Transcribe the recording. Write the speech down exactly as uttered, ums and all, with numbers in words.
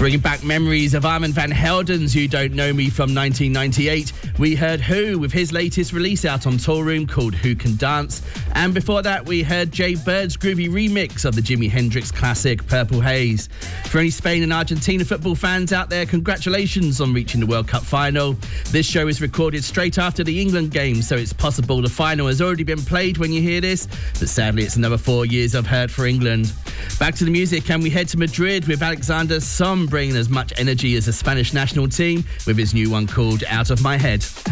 Bringing back memories of Armand van Helden's You Don't Know Me from nineteen ninety-eight, we heard Who with his latest release out on Toolroom called Who Can Dance. And before that, we heard Jay Bird's groovy remix of the Jimi Hendrix classic Purple Haze. For any Spain and Argentina football fans out there, congratulations on reaching the World Cup final. This show is recorded straight after the England game, so it's possible the final has already been played when you hear this, but sadly it's another four years of hurt for England. Back to the music, and we head to Madrid with Alexander Som bringing as much energy as the Spanish national team with his new one called Out of My Head.